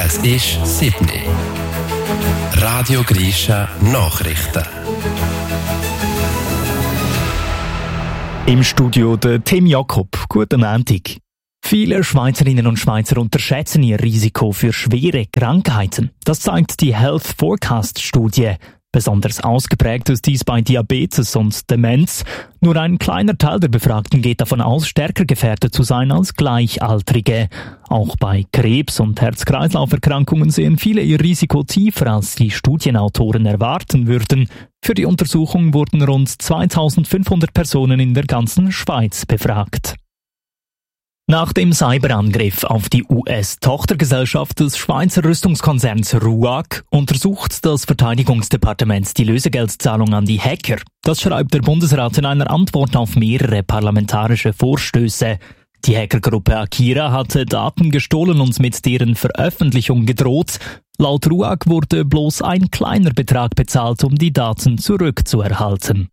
Es ist 7 Uhr. Radio Grisha Nachrichten. Im Studio der Tim Jakob. Guten Montag. Viele Schweizerinnen und Schweizer unterschätzen ihr Risiko für schwere Krankheiten. Das zeigt die Health Forecast Studie. Besonders ausgeprägt ist dies bei Diabetes und Demenz. Nur ein kleiner Teil der Befragten geht davon aus, stärker gefährdet zu sein als Gleichaltrige. Auch bei Krebs- und Herz-Kreislauf-Erkrankungen sehen viele ihr Risiko tiefer, als die Studienautoren erwarten würden. Für die Untersuchung wurden rund 2500 Personen in der ganzen Schweiz befragt. Nach dem Cyberangriff auf die US-Tochtergesellschaft des Schweizer Rüstungskonzerns RUAG untersucht das Verteidigungsdepartement die Lösegeldzahlung an die Hacker. Das schreibt der Bundesrat in einer Antwort auf mehrere parlamentarische Vorstöße. Die Hackergruppe Akira hatte Daten gestohlen und mit deren Veröffentlichung gedroht. Laut RUAG wurde bloß ein kleiner Betrag bezahlt, um die Daten zurückzuerhalten.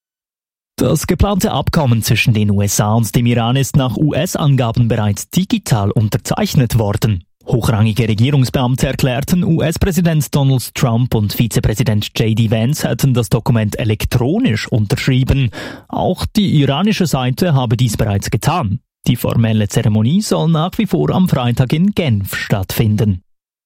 Das geplante Abkommen zwischen den USA und dem Iran ist nach US-Angaben bereits digital unterzeichnet worden. Hochrangige Regierungsbeamte erklärten, US-Präsident Donald Trump und Vizepräsident J.D. Vance hätten das Dokument elektronisch unterschrieben. Auch die iranische Seite habe dies bereits getan. Die formelle Zeremonie soll nach wie vor am Freitag in Genf stattfinden.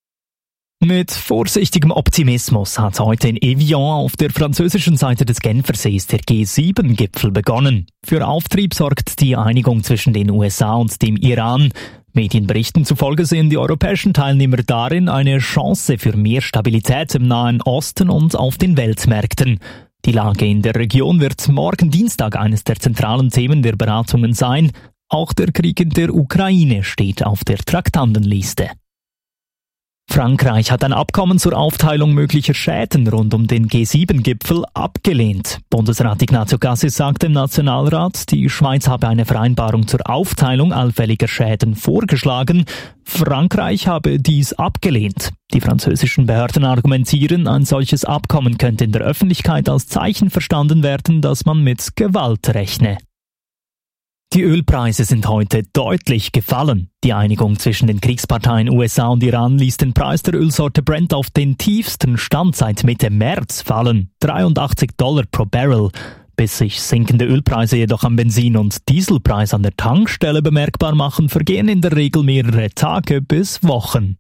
Mit vorsichtigem Optimismus hat heute in Evian auf der französischen Seite des Genfersees der G7-Gipfel begonnen. Für Auftrieb sorgt die Einigung zwischen den USA und dem Iran. Medienberichten zufolge sehen die europäischen Teilnehmer darin eine Chance für mehr Stabilität im Nahen Osten und auf den Weltmärkten. Die Lage in der Region wird morgen Dienstag eines der zentralen Themen der Beratungen sein. Auch der Krieg in der Ukraine steht auf der Traktandenliste. Frankreich hat ein Abkommen zur Aufteilung möglicher Schäden rund um den G7-Gipfel abgelehnt. Bundesrat Ignazio Cassis sagte im Nationalrat, die Schweiz habe eine Vereinbarung zur Aufteilung allfälliger Schäden vorgeschlagen. Frankreich habe dies abgelehnt. Die französischen Behörden argumentieren, ein solches Abkommen könnte in der Öffentlichkeit als Zeichen verstanden werden, dass man mit Gewalt rechne. Die Ölpreise sind heute deutlich gefallen. Die Einigung zwischen den Kriegsparteien USA und Iran ließ den Preis der Ölsorte Brent auf den tiefsten Stand seit Mitte März fallen, $83 pro Barrel. Bis sich sinkende Ölpreise jedoch am Benzin- und Dieselpreis an der Tankstelle bemerkbar machen, vergehen in der Regel mehrere Tage bis Wochen.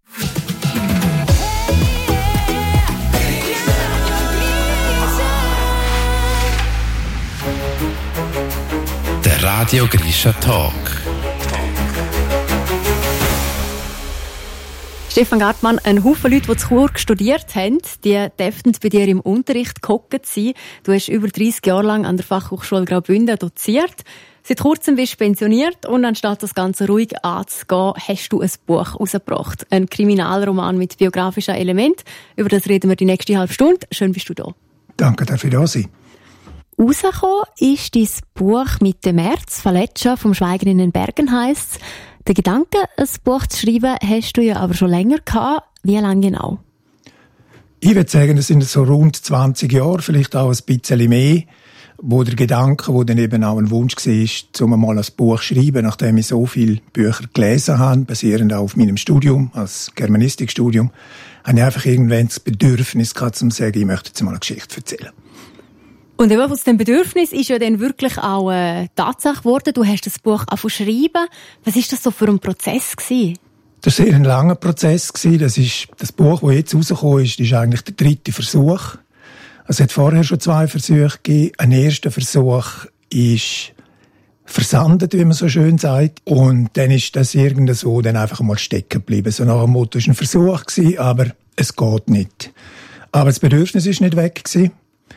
Radio Grisha Talk. Stefan Gartmann, ein Haufen Leute, die zu Chur studiert haben, die dürften bei dir im Unterricht gehockt sein. Du hast über 30 Jahre lang an der Fachhochschule Graubünden doziert. Seit kurzem bist du pensioniert und anstatt das Ganze ruhig anzugehen, hast du ein Buch herausgebracht. Ein Kriminalroman mit biografischen Elementen. Über das reden wir die nächste halbe Stunde. Schön bist du da. Danke, dass ich da sein. Rausgekommen ist dein Buch «Mitte März», «Verletschen vom Schweigen in den Bergen» heisst es. Den Gedanken, ein Buch zu schreiben, hast du ja aber schon länger gehabt. Wie lange genau? Ich würde sagen, es sind so rund 20 Jahre, vielleicht auch ein bisschen mehr, wo der Gedanke, wo dann eben auch ein Wunsch war, um mal ein Buch zu schreiben, nachdem ich so viele Bücher gelesen habe, basierend auf meinem Studium, als Germanistikstudium, habe ich einfach irgendwann das Bedürfnis gehabt, zu sagen, ich möchte jetzt mal eine Geschichte erzählen. Und eben aus dem Bedürfnis ist ja dann wirklich auch Tatsache geworden. Du hast das Buch angefangen zu schreiben. Was war das so für ein Prozess gewesen? Das war sehr ein langer Prozess gewesen. Das Buch, das jetzt rausgekommen ist eigentlich der 3. Versuch. Es hat vorher schon 2 Versuche gegeben. Ein erster Versuch ist versandet, wie man so schön sagt. Und dann ist das irgendwie so dann einfach mal stecken geblieben. So nach dem Motto, es war ein Versuch gewesen, aber es geht nicht. Aber das Bedürfnis ist nicht weg gewesen.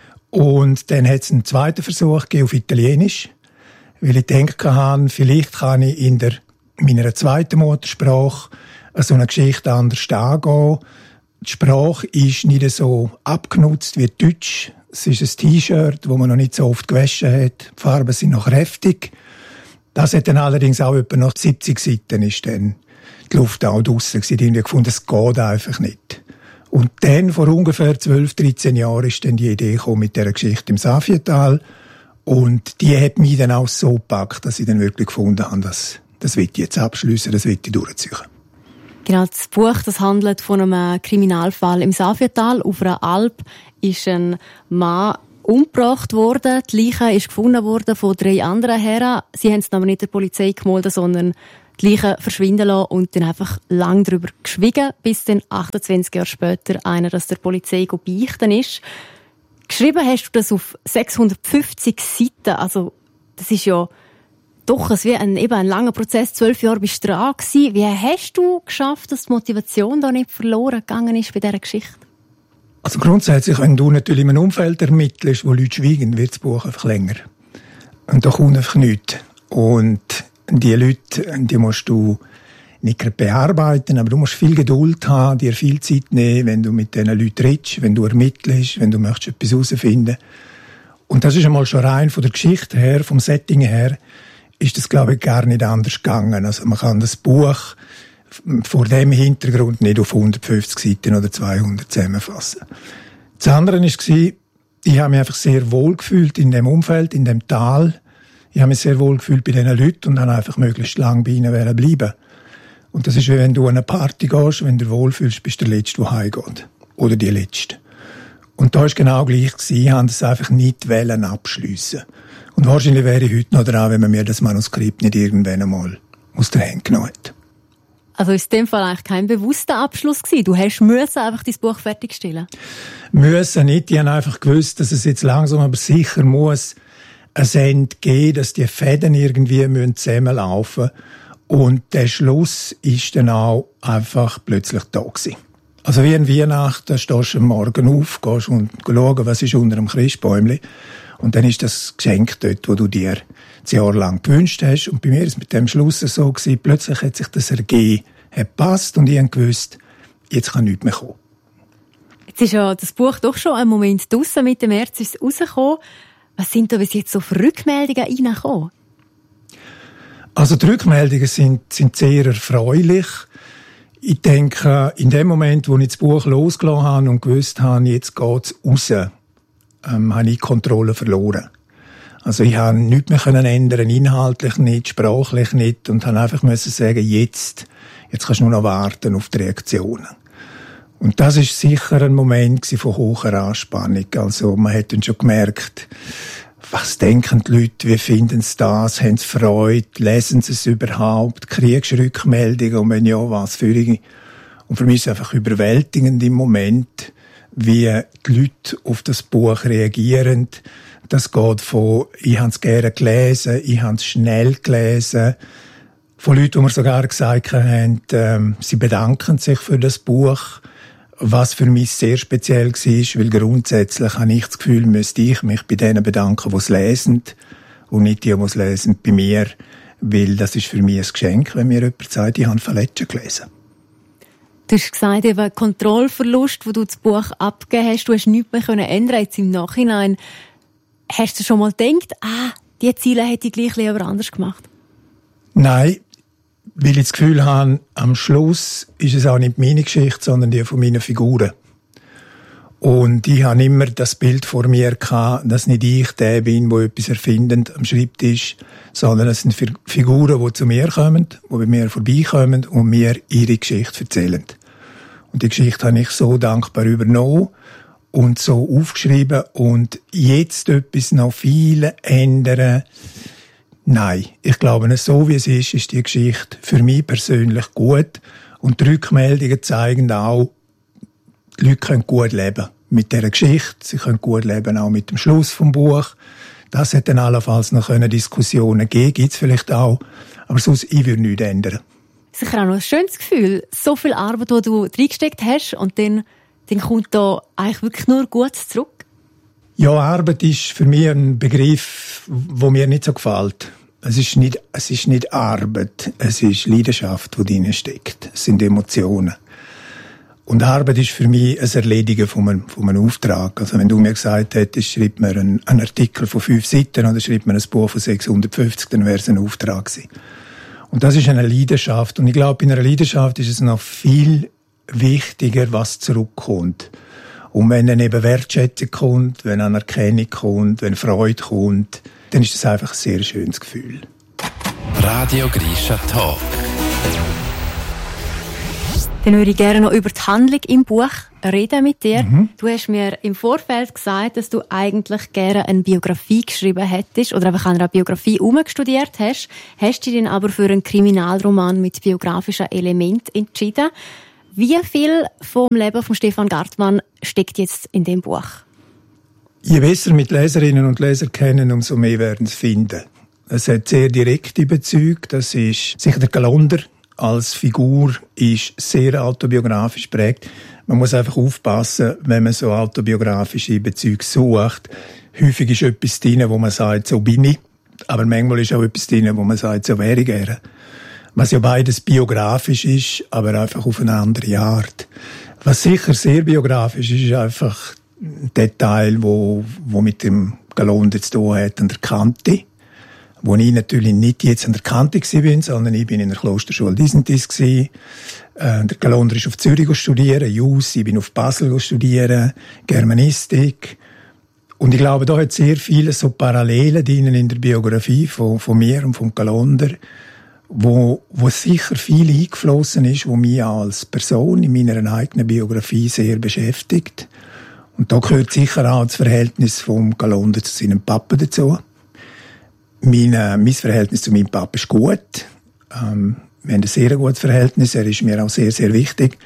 Und dann hat es einen zweiten Versuch gegeben auf Italienisch, weil ich gedacht habe, vielleicht kann ich in meiner zweiten Muttersprache so eine Geschichte anders angehen. Die Sprache ist nicht so abgenutzt wie Deutsch. Es ist ein T-Shirt, das man noch nicht so oft gewaschen hat. Die Farben sind noch kräftig. Das hat dann allerdings auch etwa nach 70 Seiten ist dann die Luft auch draussen gewesen. Ich habe gefunden, es geht einfach nicht. Und dann, vor ungefähr 12, 13 Jahren, ist dann die Idee gekommen mit dieser Geschichte im Safietal. Und die hat mich dann auch so gepackt, dass ich dann wirklich gefunden habe, das will ich jetzt abschliessen, das will ich durchziehen. Genau, das Buch, das handelt von einem Kriminalfall im Safietal. Auf einer Alp ist ein Mann umgebracht worden. Die Leiche ist gefunden worden von 3 anderen Herren. Sie haben es aber nicht der Polizei gemeldet, sondern die Leiche verschwinden lassen und dann einfach lang darüber geschwiegen, bis dann 28 Jahre später einer das der Polizei beichten ist. Geschrieben hast du das auf 650 Seiten. Also, das ist ja doch wie ein langer Prozess. 12 Jahre bist du dran gewesen. Wie hast du geschafft, dass die Motivation da nicht verloren gegangen ist bei dieser Geschichte? Also grundsätzlich, wenn du natürlich in einem Umfeld ermittelst, wo Leute schweigen, wird das Buch einfach länger. Und da kommt einfach nichts. Und die Leute, die musst du nicht gerade bearbeiten, aber du musst viel Geduld haben, dir viel Zeit nehmen, wenn du mit diesen Leuten redest, wenn du ermittelst, wenn du möchtest etwas herausfinden. Und das ist einmal schon rein von der Geschichte her, vom Setting her, ist das, glaube ich, gar nicht anders gegangen. Also man kann das Buch vor dem Hintergrund nicht auf 150 Seiten oder 200 zusammenfassen. Das andere war, ich habe mich einfach sehr wohl gefühlt in dem Umfeld, in dem Tal. Ich habe mich sehr wohl gefühlt bei diesen Leuten und habe einfach möglichst lange bei ihnen bleiben. Und das ist wie wenn du an eine Party gehst, wenn du wohlfühlst, bist du der Letzte, der heimgeht. Oder die Letzte. Und da war es genau gleich. Ich wollte das einfach nicht abschliessen. Und wahrscheinlich wäre ich heute noch dran, wenn man mir das Manuskript nicht irgendwann einmal aus der Hand genommen hat. Also ist in dem Fall eigentlich kein bewusster Abschluss gewesen? Du hast einfach dein Buch fertigstellen? Müssen nicht. Ich habe einfach gewusst, dass es jetzt langsam aber sicher muss ein Ende geben, dass die Fäden irgendwie zusammenlaufen müssen. Und der Schluss ist dann auch einfach plötzlich da gewesen. Also wie an Weihnachten stehst du am Morgen auf, gehst und schauen, was ist unter dem Christbäumli. Und dann ist das Geschenk dort, das du dir 10 Jahre lang gewünscht hast. Und bei mir ist es mit dem Schluss so gewesen, plötzlich hat sich das ergeben, hat gepasst und ich habe gewusst, jetzt kann nichts mehr kommen. Jetzt ist ja das Buch doch schon einen Moment draussen, mit dem März ist es rausgekommen. Was sind da bis jetzt so für Rückmeldungen reingekommen? Also die Rückmeldungen sind sehr erfreulich. Ich denke, in dem Moment, wo ich das Buch losgelassen habe und gewusst habe, jetzt geht's raus, habe ich Kontrolle verloren. Also ich habe nichts mehr ändern, inhaltlich nicht, sprachlich nicht, und habe einfach müssen sagen, jetzt kannst du nur noch warten auf die Reaktionen. Und das ist sicher ein Moment von hoher Anspannung. Also man hat dann schon gemerkt, was denken die Leute, wie finden sie das, haben sie Freude, lesen sie es überhaupt, kriegst du Rückmeldungen und wenn ja, was für ich. Und für mich ist es einfach überwältigend im Moment, wie die Leute auf das Buch reagieren. Das geht von, ich habe es gerne gelesen, ich habe es schnell gelesen, von Leuten, die mir sogar gesagt haben, sie bedanken sich für das Buch, was für mich sehr speziell war, weil grundsätzlich habe ich das Gefühl, müsste ich mich bei denen bedanken, die es lesen, und nicht die, die es lesen, bei mir, weil das ist für mich ein Geschenk, wenn mir jemand sagt, ich habe Verletzungen gelesen. Du hast gesagt, eben Kontrollverlust, wo du das Buch abgegeben hast, du hast nichts mehr ändern. Jetzt im Nachhinein, hast du schon mal gedacht, die Ziele hätte ich gleich lieber anders gemacht? Nein, weil ich das Gefühl habe, am Schluss ist es auch nicht meine Geschichte, sondern die von meinen Figuren. Und ich habe immer das Bild vor mir gehabt, dass nicht ich der bin, der etwas erfindend am Schreibtisch, sondern es sind Figuren, die zu mir kommen, die bei mir vorbeikommen und mir ihre Geschichte erzählen. Und die Geschichte habe ich so dankbar übernommen und so aufgeschrieben. Und jetzt etwas noch viel ändern, nein. Ich glaube, so wie es ist die Geschichte für mich persönlich gut. Und die Rückmeldungen zeigen auch, die Leute können gut leben mit dieser Geschichte. Sie können gut leben auch mit dem Schluss vom Buch. Das hätte dann allenfalls noch Diskussionen geben, gibt's vielleicht auch. Aber sonst, ich würde nichts ändern. Sicher auch noch ein schönes Gefühl. So viel Arbeit, die du reingesteckt hast, und dann kommt da eigentlich wirklich nur Gutes zurück. Ja, Arbeit ist für mich ein Begriff, der mir nicht so gefällt. Es ist nicht Arbeit, es ist Leidenschaft, die drin steckt. Es sind Emotionen. Und Arbeit ist für mich ein Erledigen von einem Auftrag. Also wenn du mir gesagt hättest, schreib mir einen Artikel von 5 Seiten oder schreib mir ein Buch von 650, dann wäre es ein Auftrag gewesen. Und das ist eine Leidenschaft. Und ich glaube, in einer Leidenschaft ist es noch viel wichtiger, was zurückkommt. Und wenn dann eben Wertschätzung kommt, wenn Anerkennung kommt, wenn Freude kommt, dann ist das einfach ein sehr schönes Gefühl. Radio Grisha Talk. Dann würde ich gerne noch über die Handlung im Buch reden mit dir. Du hast mir im Vorfeld gesagt, dass du eigentlich gerne eine Biografie geschrieben hättest oder einfach an einer Biografie studiert hast. Hast du dich dann aber für einen Kriminalroman mit biografischen Elementen entschieden. Wie viel vom Leben von Stefan Gartmann steckt jetzt in dem Buch? Je besser mit Leserinnen und Lesern kennen, umso mehr werden sie finden. Es hat sehr direkte Bezüge. Das ist sicher der Galander als Figur ist sehr autobiografisch prägt. Man muss einfach aufpassen, wenn man so autobiografische Bezüge sucht. Häufig ist etwas drin, wo man sagt, so bin ich. Aber manchmal ist auch etwas drin, wo man sagt, so wäre ich gerne. Was ja beides biografisch ist, aber einfach auf eine andere Art. Was sicher sehr biografisch ist, ist einfach ein Detail, wo mit dem Galander zu tun hat, an der Kante. Wo ich natürlich nicht jetzt an der Kante war, sondern ich bin in der Klosterschule Disentis gsi. Der Galander ist auf Zürich studieren, Jus, ich bin auf Basel studieren, Germanistik. Und ich glaube, da hat sehr viele so Parallelen drin in der Biografie von mir und vom Galander, wo sicher viel eingeflossen ist, wo mich als Person in meiner eigenen Biografie sehr beschäftigt. Und da gehört sicher auch das Verhältnis vom Galander zu seinem Papa dazu. Mein Verhältnis zu meinem Papa ist gut. Wir haben ein sehr gutes Verhältnis. Er ist mir auch sehr, sehr wichtig.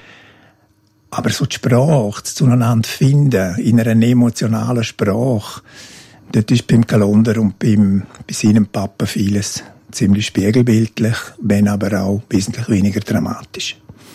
Aber so die Sprache, das Zueinander finden, in einer emotionalen Sprache, dort ist beim Galander und bei seinem Papa vieles ziemlich spiegelbildlich, wenn aber auch wesentlich weniger dramatisch.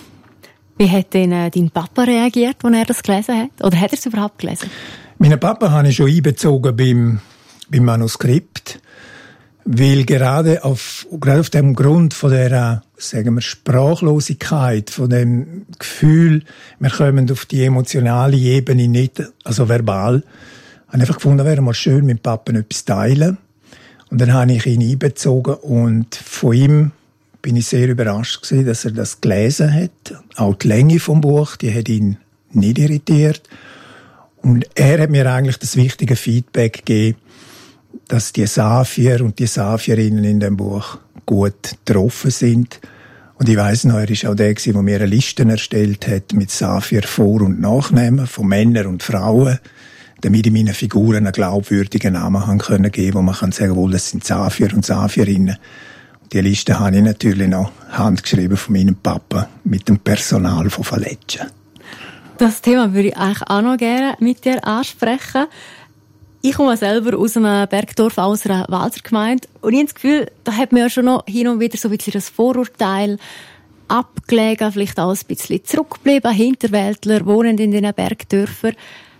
Wie hat denn dein Papa reagiert, als er das gelesen hat? Oder hat er es überhaupt gelesen? Meinen Papa habe ich schon einbezogen beim Manuskript. Weil gerade auf dem Grund von der, sagen wir, Sprachlosigkeit, von dem Gefühl, wir kommen auf die emotionale Ebene nicht, also verbal, habe ich einfach gefunden, wäre mal schön mit Papa etwas teilen. Und dann habe ich ihn einbezogen und von ihm bin ich sehr überrascht gewesen, dass er das gelesen hat. Auch die Länge vom Buch, die hat ihn nicht irritiert. Und er hat mir eigentlich das wichtige Feedback gegeben, dass die Saphir und die Saphierinnen in dem Buch gut getroffen sind. Und ich weiss noch, er war auch der, der mir eine Liste erstellt hat mit Saphir Vor- und Nachnamen von Männern und Frauen, damit ich meinen Figuren einen glaubwürdigen Namen haben können geben, wo man kann sagen, wohl, das sind Saphir und Saphierinnen. Die Liste habe ich natürlich noch handgeschrieben von meinem Papa mit dem Personal von Faleccia. Das Thema würde ich eigentlich auch noch gerne mit dir ansprechen. Ich komme selber aus einem Bergdorf, aus einer Walser Gemeinde. Und ich habe das Gefühl, da hat man ja schon noch hin und wieder so ein bisschen das Vorurteil abgelegen, vielleicht auch ein bisschen zurückgeblieben. Hinterwäldler wohnen in diesen Bergdörfern.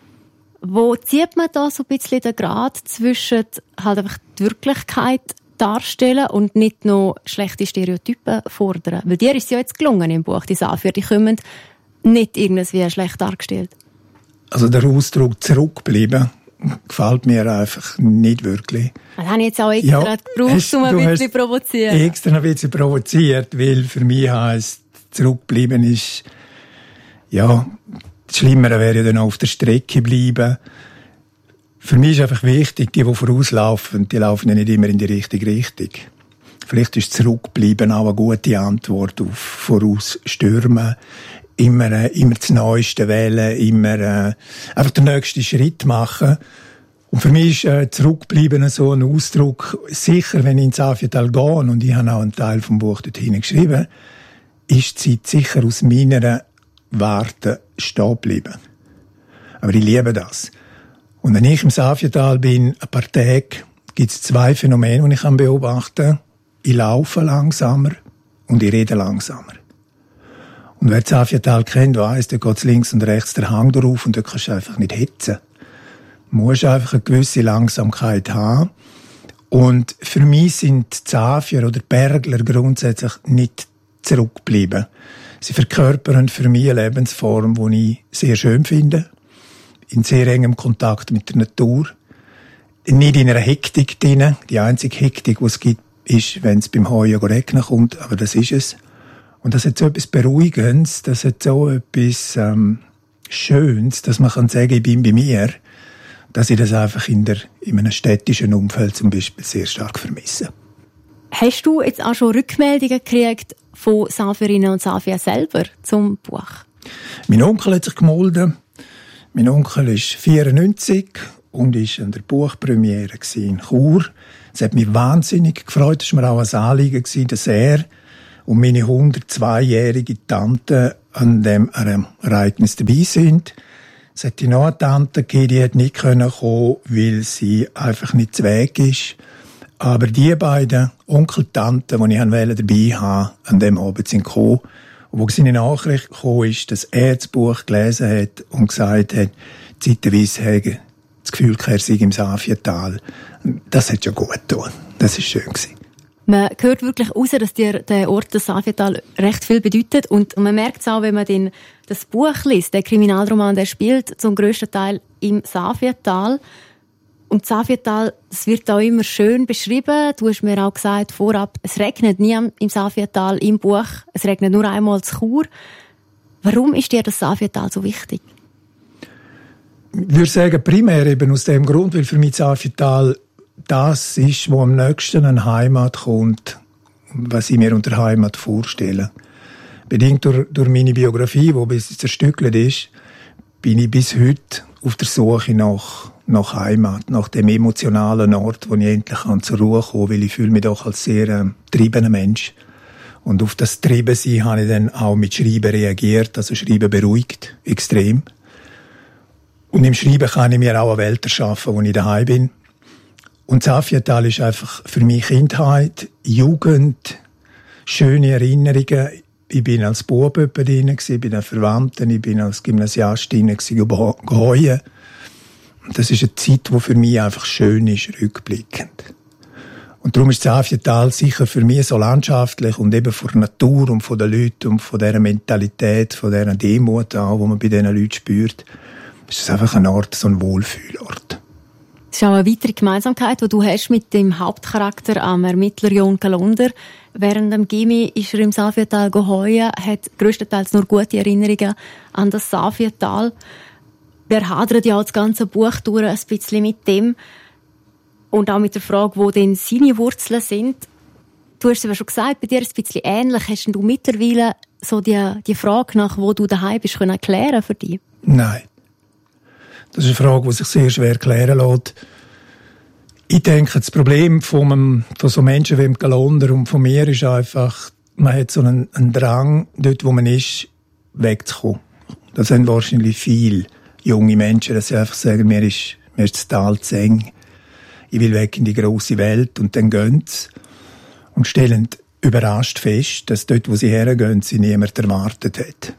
Wo zieht man da so ein bisschen den Grat zwischen halt einfach die Wirklichkeit darstellen und nicht noch schlechte Stereotypen fordern? Weil dir ist es ja jetzt gelungen im Buch, die Saphir, die kommen nicht irgendwie schlecht dargestellt. Also der Ausdruck zurückbleiben gefällt mir einfach nicht wirklich. Das habe ich jetzt auch extra gebraucht, um ein bisschen zu provozieren. Extra ein bisschen provoziert, weil für mich heisst, zurückbleiben ist, ja, das Schlimmere wäre ja dann auch auf der Strecke bleiben. Für mich ist einfach wichtig, die vorauslaufen, die laufen ja nicht immer in die richtige Richtung. Vielleicht ist zurückbleiben auch eine gute Antwort auf vorausstürmen. Immer das Neueste wählen, immer einfach den nächsten Schritt machen. Und für mich ist zurückbleiben so ein Ausdruck, sicher, wenn ich ins Saphiertal gehe, und ich habe auch einen Teil vom Buch dorthin geschrieben, ist die Zeit sicher aus meiner Warte stehen geblieben. Aber ich liebe das. Und wenn ich im Saphiertal bin, ein paar Tage, gibt es zwei Phänomene, die ich beobachten kann. Ich laufe langsamer und ich rede langsamer. Und wer das Saphiertal kennt, weiss, da geht links und rechts der Hang drauf und da kannst du einfach nicht hetzen. Du musst einfach eine gewisse Langsamkeit haben. Und für mich sind die Saphier oder Bergler grundsätzlich nicht zurückgeblieben. Sie verkörpern für mich eine Lebensform, die ich sehr schön finde. In sehr engem Kontakt mit der Natur. Nicht in einer Hektik drin. Die einzige Hektik, die es gibt, ist, wenn es beim Heuen regnen kommt. Aber das ist es. Und das hat so etwas Beruhigendes, das hat so etwas Schönes, dass man kann sagen, ich bin bei mir, dass ich das einfach in einem städtischen Umfeld zum Beispiel sehr stark vermisse. Hast du jetzt auch schon Rückmeldungen gekriegt, von Safierinnen und Safier selber zum Buch? Mein Onkel hat sich gemolden. Mein Onkel ist 94 und war an der Buchpremiere in Chur. Es hat mich wahnsinnig gefreut. Es war mir auch ein Anliegen, dass er und meine 102-jährige Tante an dem Ereignis dabei sind. Es hat noch eine Tante gegeben, die hat nicht kommen können, weil sie einfach nicht zu Weg ist. Aber die beiden Onkel-Tanten, die ich dabei haben, an dem Abend sind gekommen. Und wo seine Nachricht gekommen ist, dass er das Buch gelesen hat und gesagt hat, zeitweise habe das Gefühl, er sei im Safiertal. Das hat schon gut getan. Das war schön gewesen. Man hört wirklich raus, dass dir der Ort, das Safiertal, recht viel bedeutet. Und man merkt es auch, wenn man das Buch liest. Der Kriminalroman, der spielt zum grössten Teil im Safiertal. Und das Safiertal, das wird auch immer schön beschrieben. Du hast mir auch gesagt vorab, es regnet nie im Safiertal im Buch. Es regnet nur einmal in Chur. Warum ist dir das Safiertal so wichtig? Ich würde sagen, primär eben aus dem Grund, weil für mich das Safiertal das ist, wo am nächsten an Heimat kommt, was ich mir unter Heimat vorstelle. Bedingt durch meine Biografie, die ein bisschen zerstückelt ist, bin ich bis heute auf der Suche nach Heimat, nach dem emotionalen Ort, wo ich endlich zur Ruhe kommen kann, weil ich fühle mich doch als sehr getriebener Mensch. Und auf das Triebensein habe ich dann auch mit Schreiben reagiert, also Schreiben beruhigt, extrem. Und im Schreiben kann ich mir auch eine Welt erschaffen, wo ich daheim bin. Und das Safiertal ist einfach für mich Kindheit, Jugend, schöne Erinnerungen. Ich bin als Bub drin, ich bin ein Verwandter, ich bin als Gymnasiast drin, geheuen. Das ist eine Zeit, die für mich einfach schön ist, rückblickend. Und darum ist das Safiertal sicher für mich so landschaftlich und eben von der Natur und von den Leuten und von dieser Mentalität, von dieser Demut auch, die man bei diesen Leuten spürt, ist es einfach ein Ort, so ein Wohlfühlort. Das ist auch eine weitere Gemeinsamkeit, die du hast mit dem Hauptcharakter am Ermittler Jon Galunder. Während dem Gimi ist er im Safiertal geheuen, hat grösstenteils nur gute Erinnerungen an das Safiertal. Der hadert ja das ganze Buch durch ein bisschen mit dem und auch mit der Frage, wo denn seine Wurzeln sind. Du hast es aber schon gesagt, bei dir ist es ein bisschen ähnlich. Hast du mittlerweile so die Frage nach, wo du daheim bist, können erklären für dich? Nein. Das ist eine Frage, die sich sehr schwer erklären lässt. Ich denke, das Problem von so Menschen wie dem Galunder und von mir ist einfach, man hat so einen Drang, dort wo man ist, wegzukommen. Das sind wahrscheinlich viele junge Menschen, dass sie einfach sagen, mir ist das Tal zu eng. Ich will weg in die grosse Welt. Und dann gehen sie und stellen überrascht fest, dass dort, wo sie hergehen, sie niemand erwartet hat.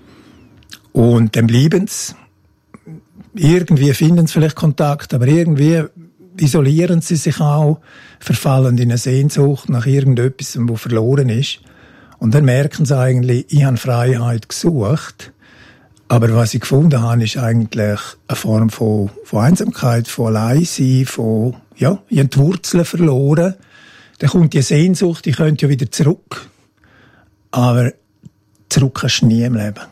Und dann bleiben sie. Irgendwie finden sie vielleicht Kontakt, aber irgendwie isolieren sie sich auch, verfallen in eine Sehnsucht nach irgendetwas, was verloren ist. Und dann merken sie eigentlich, ich habe Freiheit gesucht, aber was ich gefunden habe, ist eigentlich eine Form von Einsamkeit, von Alleinsein, ich habe die Wurzeln verloren. Dann kommt die Sehnsucht, ich könnte ja wieder zurück. Aber zurück kannst du nie im Leben.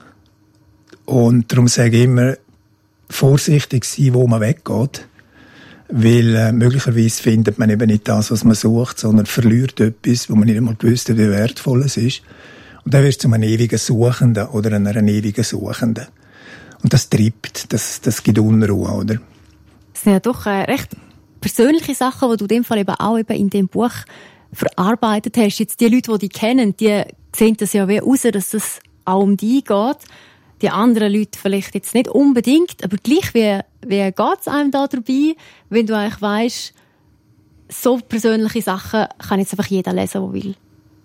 Und darum sage ich immer, vorsichtig sein, wo man weggeht. Weil möglicherweise findet man eben nicht das, was man sucht, sondern verliert etwas, wo man nicht einmal gewusst hat, wie wertvoll es ist. Und dann wird es zu einem ewigen Suchenden oder einer ewigen Suchenden. Und das treibt, das gibt Unruhe, oder? Das sind ja doch recht persönliche Sachen, die du in dem Fall eben auch in dem Buch verarbeitet hast. Jetzt die Leute, die dich kennen, die sehen das ja wie raus, dass es auch um dich geht. Die anderen Leute vielleicht jetzt nicht unbedingt, aber gleich, wie geht es einem da dabei, wenn du eigentlich weisst, so persönliche Sachen kann jetzt einfach jeder lesen, der will?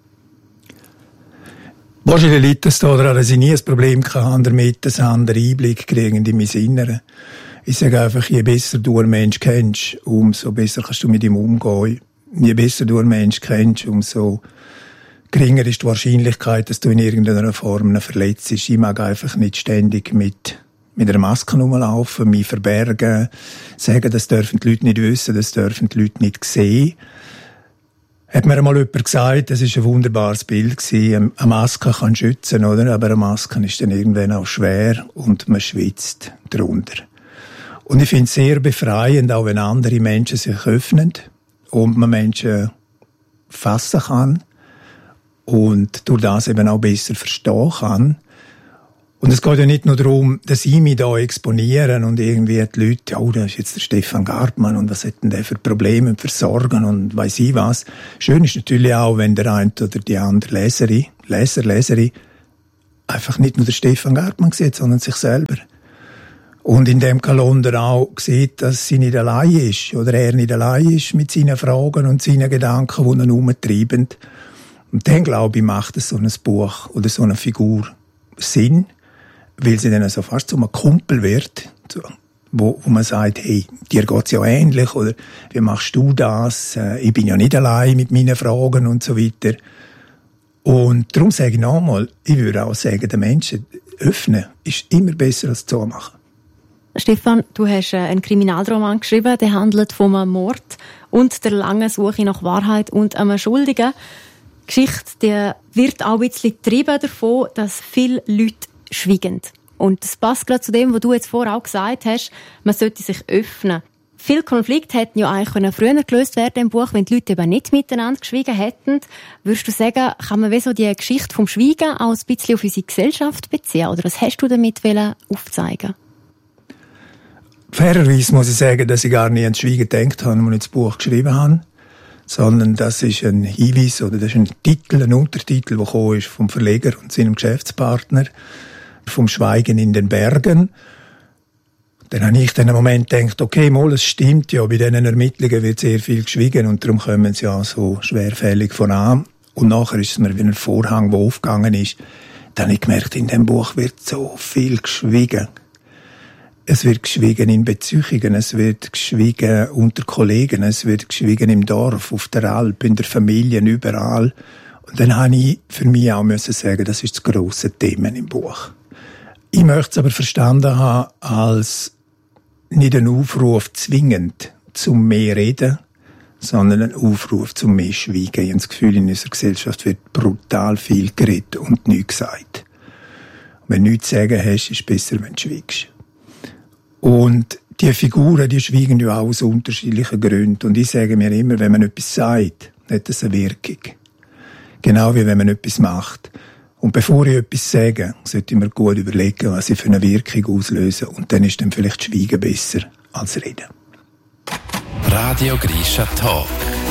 Wahrscheinlich liegt es daran, dass ich nie ein Problem hatte damit, dass andere Einblick kriegen in mein Innere. Ich sage einfach, je besser du einen Menschen kennst, umso besser kannst du mit ihm umgehen. Je besser du einen Menschen kennst, umso geringer ist die Wahrscheinlichkeit, dass du in irgendeiner Form verletzt bist. Ich mag einfach nicht ständig mit einer Maske rumlaufen, mich verbergen, sagen, das dürfen die Leute nicht wissen, das dürfen die Leute nicht sehen. Hat mir einmal jemand gesagt, das war ein wunderbares Bild gewesen. Eine Maske kann schützen, oder? Aber eine Maske ist dann irgendwann auch schwer und man schwitzt drunter. Und ich finde es sehr befreiend, auch wenn andere Menschen sich öffnen und man Menschen fassen kann. und durch das eben auch besser verstehen kann. Und es geht ja nicht nur darum, dass ich mich da exponieren und irgendwie die Leute, oh, da ist jetzt der Stefan Gartmann und was hat denn der für Probleme und für Sorgen und weiss ich was. Schön ist natürlich auch, wenn der eine oder die andere Leserin einfach nicht nur der Stefan Gartmann sieht, sondern sich selber. Und in dem Kalender auch sieht, dass sie nicht allein ist oder er nicht allein ist mit seinen Fragen und seinen Gedanken, die ihn umtreiben. Und dann, glaube ich, macht so ein Buch oder so eine Figur Sinn, weil sie dann so fast zu einem Kumpel wird, wo man sagt, hey, dir geht's ja ähnlich, oder wie machst du das? Ich bin ja nicht allein mit meinen Fragen und so weiter. Und darum sage ich nochmal, ich würde auch sagen, den Menschen öffnen ist immer besser als zumachen. Stefan, du hast einen Kriminalroman geschrieben, der handelt von einem Mord und der langen Suche nach Wahrheit und einem Schuldigen. Die Geschichte die wird auch ein bisschen getrieben davon, dass viele Leute schweigen. Und das passt gerade zu dem, was du jetzt vorher auch gesagt hast, man sollte sich öffnen. Viele Konflikte hätten ja eigentlich früher gelöst werden im Buch, wenn die Leute eben nicht miteinander geschwiegen hätten. Würdest du sagen, kann man wie so die Geschichte vom Schweigen auch ein bisschen auf unsere Gesellschaft beziehen? Oder was hast du damit aufzeigen? Fairerweise muss ich sagen, dass ich gar nicht ans Schweigen gedacht habe, als ich das Buch geschrieben habe. Sondern das ist ein Hinweis oder das ist ein Titel, ein Untertitel, der gekommen ist vom Verleger und seinem Geschäftspartner, vom Schweigen in den Bergen. Dann habe ich in einem Moment gedacht, okay, mal, es stimmt ja, bei diesen Ermittlungen wird sehr viel geschwiegen und darum kommen sie ja so schwerfällig voran. Und nachher ist es mir wie ein Vorhang, der aufgegangen ist. Dann habe ich gemerkt, in diesem Buch wird so viel geschwiegen. Es wird geschwiegen in Beziehungen, es wird geschwiegen unter Kollegen, es wird geschwiegen im Dorf, auf der Alp, in der Familie, überall. Und dann habe ich für mich auch müssen sagen, das ist das grosse Thema im Buch. Ich möchte es aber verstanden haben als nicht ein Aufruf zwingend zum mehr reden, sondern ein Aufruf zum mehr schweigen. Ich habe das Gefühl, in unserer Gesellschaft wird brutal viel geredet und nichts gesagt. Wenn du nichts zu sagen hast, ist es besser, wenn du schweigst. Und die Figuren, die schweigen ja auch aus unterschiedlichen Gründen. Und ich sage mir immer, wenn man etwas sagt, hat das eine Wirkung. Genau wie wenn man etwas macht. Und bevor ich etwas sage, sollte ich mir gut überlegen, was ich für eine Wirkung auslöse. Und dann ist dann vielleicht Schweigen besser als Reden. Radio Grisha Talk.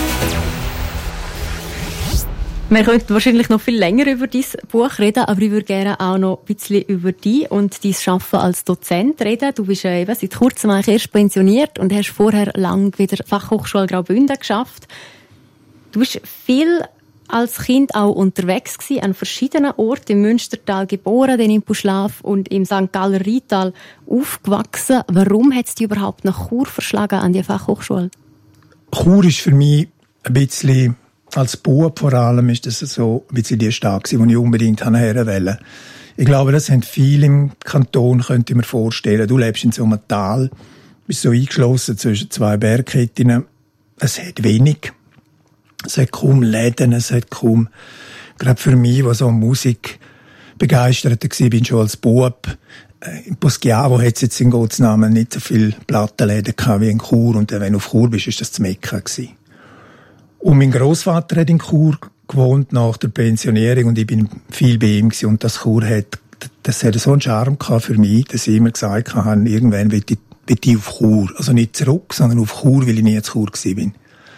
Wir könnten wahrscheinlich noch viel länger über dein Buch reden, aber ich würde gerne auch noch ein bisschen über dich und dein Arbeiten als Dozent reden. Du bist eben seit kurzem eigentlich erst pensioniert und hast vorher lang wieder Fachhochschule Graubünden geschafft. Du bist viel als Kind auch unterwegs gewesen, an verschiedenen Orten, im Münstertal geboren, dann in Buschlaf und im St. Galler Rheintal aufgewachsen. Warum hat es dich überhaupt nach Chur verschlagen an die Fachhochschule? Chur ist für mich ein bisschen, als Bub vor allem, ist das so ein bisschen die Stadt gewesen, die ich unbedingt her wollte. Ich glaube, das haben viele im Kanton, könnte ich mir vorstellen. Du lebst in so einem Tal, bist so eingeschlossen zwischen zwei Bergketten. Es hat wenig. Es hat kaum Läden, es hat kaum, gerade für mich, der so Musik begeistert war, bin schon als Bub. In Poschiavo hat es jetzt in Gottes Namen nicht so viele Plattenläden gehabt wie in Chur. Und wenn du auf Chur bist, ist das Mekka gewesen. Und mein Grossvater hat in Chur gewohnt nach der Pensionierung und ich bin viel bei ihm gewesen. Und das Chur hat so einen Charme gehabt für mich, dass ich immer gesagt habe, irgendwann will ich auf Chur. Also nicht zurück, sondern auf Chur, weil ich nie zu Chur gewesen bin.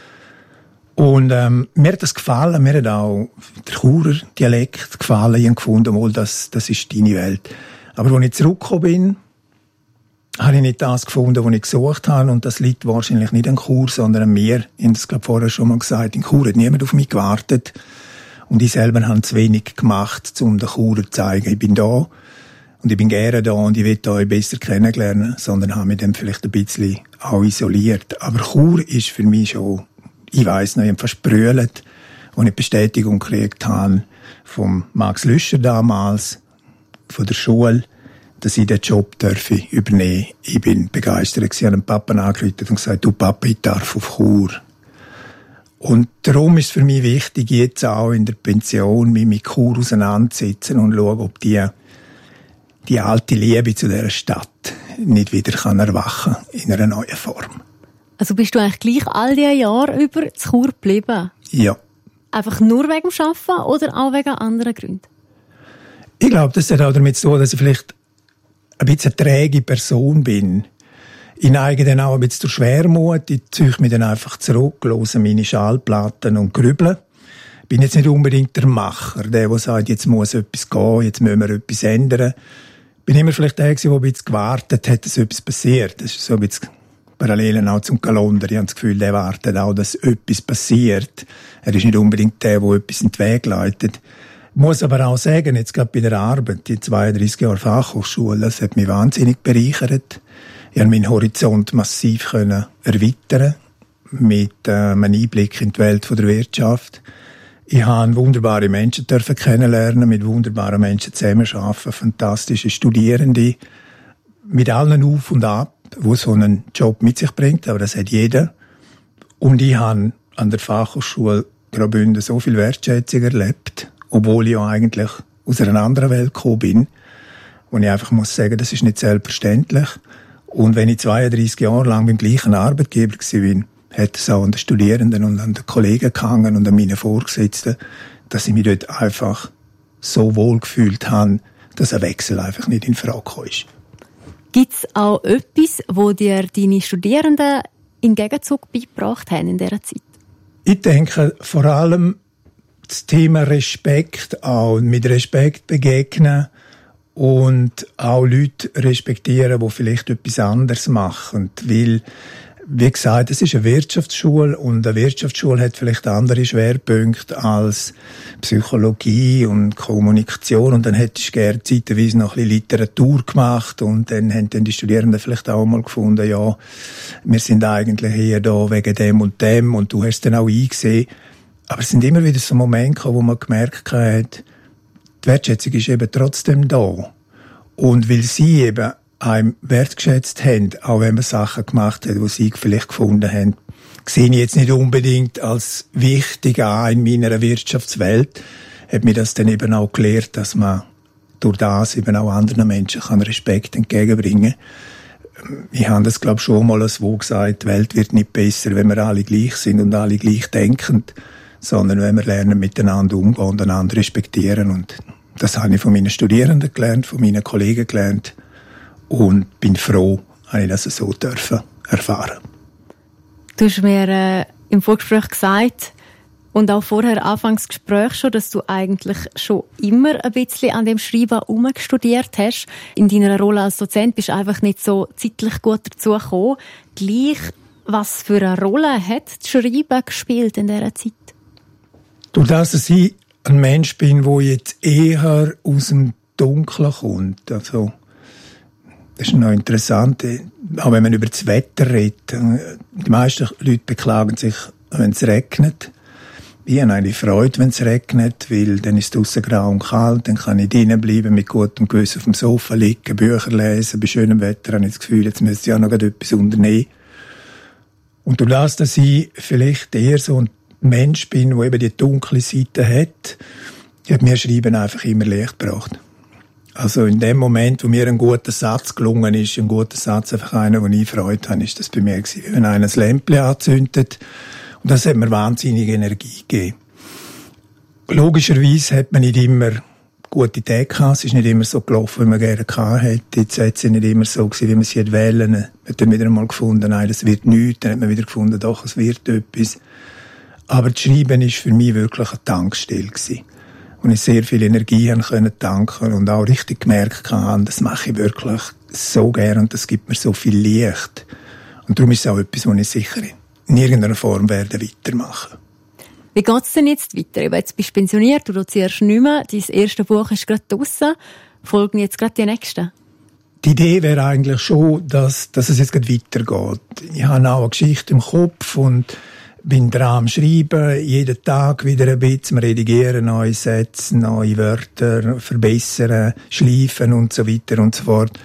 Und mir hat das gefallen, mir hat auch der Churer Dialekt gefallen. Ich habe gefunden, das ist deine Welt. Aber als ich zurückgekommen bin, habe ich nicht das gefunden, was ich gesucht habe. Und das liegt wahrscheinlich nicht an Chur, sondern an mir. Ich habe das, glaube ich, vorher schon mal gesagt. In Chur hat niemand auf mich gewartet. Und ich selber habe zu wenig gemacht, um den Churer zu zeigen, ich bin da. Und ich bin gerne da und ich will euch besser kennenlernen. Sondern habe mich dann vielleicht ein bisschen auch isoliert. Aber Chur ist für mich schon, ich weiss noch, ich habe fast brüllt, als ich Bestätigung gekriegt habe vom Max Lüscher damals, von der Schule, dass ich den Job übernehmen darf. Ich bin begeistert. Ich habe den Papa angerufen und gesagt, du Papa, ich darf auf Chur. Und darum ist es für mich wichtig, jetzt auch in der Pension mich mit Chur auseinandersetzen und schauen, ob die alte Liebe zu dieser Stadt nicht wieder erwachen kann in einer neuen Form. Also bist du eigentlich gleich all diese Jahre über zu Chur geblieben? Ja. einfach nur wegen dem Arbeiten oder auch wegen anderen Gründen? Ich glaube, das hat auch damit zu tun, dass ich vielleicht ein bisschen eine träge Person bin. Ich neige dann auch ein bisschen zur Schwermut. Ich ziehe mich dann einfach zurück, höre meine Schallplatten und grüble. Ich bin jetzt nicht unbedingt der Macher, der sagt, jetzt muss etwas gehen, jetzt müssen wir etwas ändern. Ich bin immer vielleicht der, der ein bisschen gewartet hat, dass etwas passiert. Das ist so ein bisschen parallel auch zum Kalender. Ich habe das Gefühl, der wartet auch, dass etwas passiert. Er ist nicht unbedingt der etwas in den Weg leitet. Ich muss aber auch sagen, jetzt gerade bei der Arbeit, die 32 Jahre Fachhochschule, das hat mich wahnsinnig bereichert. Ich konnte meinen Horizont massiv erweitern mit einem Einblick in die Welt der Wirtschaft. Ich habe wunderbare Menschen kennenlernen, mit wunderbaren Menschen zusammenarbeiten, fantastische Studierende, mit allen Auf und Ab, wo so einen Job mit sich bringt, aber das hat jeder. Und ich habe an der Fachhochschule Graubünden so viel Wertschätzung erlebt, obwohl ich ja eigentlich aus einer anderen Welt gekommen bin, wo ich einfach muss sagen, das ist nicht selbstverständlich. Und wenn ich 32 Jahre lang beim gleichen Arbeitgeber war, hat es auch an den Studierenden und an den Kollegen gehangen und an meinen Vorgesetzten, dass ich mich dort einfach so wohl gefühlt habe, dass ein Wechsel einfach nicht in Frage kam. Gibt es auch etwas, wo dir deine Studierenden im Gegenzug beigebracht haben in dieser Zeit? Ich denke vor allem das Thema Respekt auch, mit Respekt begegnen und auch Leute respektieren, die vielleicht etwas anderes machen. Weil, wie gesagt, es ist eine Wirtschaftsschule und eine Wirtschaftsschule hat vielleicht andere Schwerpunkte als Psychologie und Kommunikation. Und dann hättest du gerne zeitweise noch ein bisschen Literatur gemacht und dann haben die Studierenden vielleicht auch mal gefunden, ja, wir sind eigentlich hier da wegen dem und du hast dann auch eingesehen. Aber es sind immer wieder so Momente gekommen, wo man gemerkt hat, die Wertschätzung ist eben trotzdem da. Und weil sie eben einem wertgeschätzt haben, auch wenn man Sachen gemacht hat, die sie vielleicht gefunden haben, sehe ich jetzt nicht unbedingt als wichtig an in meiner Wirtschaftswelt, hat mir das dann eben auch gelehrt, dass man durch das eben auch anderen Menschen Respekt entgegenbringen kann. Ich habe das, glaube ich, schon mal so gesagt, die Welt wird nicht besser, wenn wir alle gleich sind und alle gleich denken, sondern wenn wir lernen, miteinander umgehen und einander respektieren. Und das habe ich von meinen Studierenden gelernt, von meinen Kollegen gelernt und bin froh, dass ich das so erfahren. Du hast mir im Vorgespräch gesagt und auch vorher Anfangsgespräch schon, dass du eigentlich schon immer ein bisschen an dem Schreiben herumgestudiert hast. In deiner Rolle als Dozent bist du einfach nicht so zeitlich gut dazu gekommen. Gleich, was für eine Rolle hat das Schreiben gespielt in dieser Zeit? Durch das, dass ich ein Mensch bin, der jetzt eher aus dem Dunkeln kommt. Also, das ist noch interessant. Auch wenn man über das Wetter redet. Die meisten Leute beklagen sich, wenn es regnet. Ich habe eine Freude, wenn es regnet, weil dann ist es draussen grau und kalt, dann kann ich drinnen bleiben, mit gutem Gewissen auf dem Sofa liegen, Bücher lesen. Bei schönem Wetter habe ich das Gefühl, jetzt müsste ich auch noch etwas unternehmen. Und durch das, dass ich vielleicht eher so ein Mensch bin, der eben die dunkle Seite hat mir Schreiben einfach immer leicht gebracht. Also in dem Moment, wo mir ein guter Satz gelungen ist, ein guter Satz, einfach einer, wo ich Freude habe, ist das bei mir gewesen. Wenn einer ein Lämpchen anzündet, und das hat mir wahnsinnige Energie gegeben. Logischerweise hat man nicht immer gute Tage gehabt. Es ist nicht immer so gelaufen, wie man gerne gehabt hätte. Die Sätze sind nicht immer so gewesen, wie man sie wählen. Man hat dann wieder einmal gefunden, nein, das wird nichts. Dann hat man wieder gefunden, doch, es wird etwas. Aber das Schreiben war für mich wirklich eine Tankstelle gewesen. Und ich sehr viel Energie tanken konnte und auch richtig gemerkt habe, das mache ich wirklich so gern und das gibt mir so viel Licht. Und darum ist es auch etwas, was ich sicher in irgendeiner Form werde weitermachen. Wie geht es denn jetzt weiter? Jetzt bist du pensioniert, du dozierst nicht mehr, dein erste Buch ist gerade draussen. Folgen jetzt gerade die nächsten? Die Idee wäre eigentlich schon, dass es jetzt gerade weitergeht. Ich habe auch eine Geschichte im Kopf und bin dran am Schreiben, jeden Tag wieder ein bisschen redigieren, neue Sätze, neue Wörter, verbessern, schleifen und so weiter und so fort.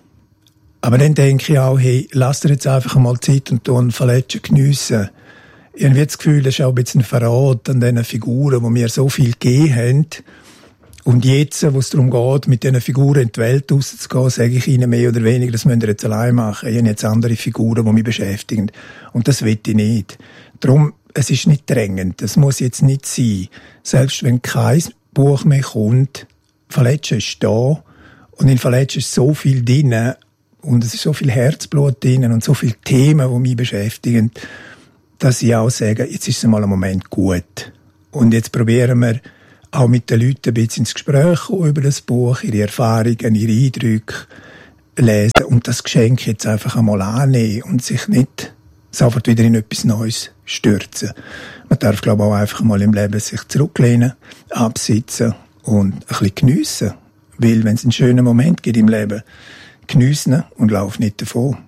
Aber dann denke ich auch, hey, lass dir jetzt einfach mal Zeit und einen Verletschen geniessen. Ich habe das Gefühl, das ist auch ein bisschen ein Verrat an diesen Figuren, die mir so viel gegeben haben. Und jetzt, wo es darum geht, mit diesen Figuren in die Welt rauszugehen, sage ich ihnen mehr oder weniger, das müsst ihr jetzt allein machen. Ich habe jetzt andere Figuren, die mich beschäftigen. Und das will ich nicht. Darum es ist nicht drängend. Das muss jetzt nicht sein. Selbst wenn kein Buch mehr kommt, Verletschen ist da. Und in Verletschen ist so viel drin. Und es ist so viel Herzblut drin und so viele Themen, die mich beschäftigen, dass ich auch sage, jetzt ist es mal ein Moment gut. Und jetzt probieren wir auch mit den Leuten ein bisschen ins Gespräch kommen über das Buch, ihre Erfahrungen, ihre Eindrücke lesen und das Geschenk jetzt einfach einmal annehmen und sich nicht sofort wieder in etwas Neues stürzen. Man darf, glaube ich, auch einfach mal im Leben sich zurücklehnen, absitzen und ein bisschen geniessen. Weil, wenn es einen schönen Moment gibt im Leben, geniessen und lauf nicht davon.